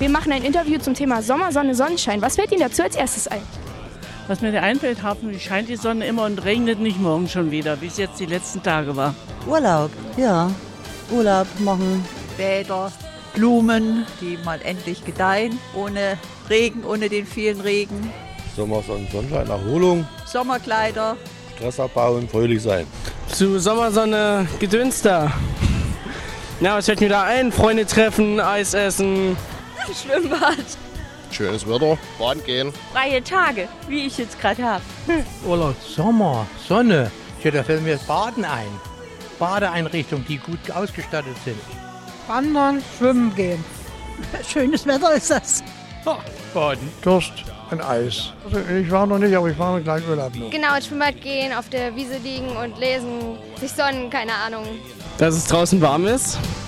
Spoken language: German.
Wir machen ein Interview zum Thema Sommer, Sonne, Sonnenschein. Was fällt Ihnen dazu als erstes ein? Was mir da einfällt, hoffentlich scheint die Sonne immer und regnet nicht morgen schon wieder, wie es jetzt die letzten Tage war. Urlaub, ja. Urlaub machen. Bäder, Blumen, die mal endlich gedeihen, ohne Regen, ohne den vielen Regen. Sommer, Sonnenschein, Erholung, Sommerkleider. Stress abbauen, fröhlich sein. Zu Sommersonne Gedönster. Ja, was fällt mir da ein? Freunde treffen, Eis essen. Schwimmbad. Schönes Wetter, baden gehen. Freie Tage, wie ich jetzt gerade habe. Urlaub, Sommer, Sonne. Ja, da fällt mir das Baden ein. Badeeinrichtungen, die gut ausgestattet sind. Wandern, schwimmen gehen. Schönes Wetter ist das. Baden. Durst und Eis. Also ich war noch nicht, aber ich war noch gleich Urlaub noch. Genau, ins Schwimmbad gehen, auf der Wiese liegen und lesen, sich sonnen, keine Ahnung. Dass es draußen warm ist.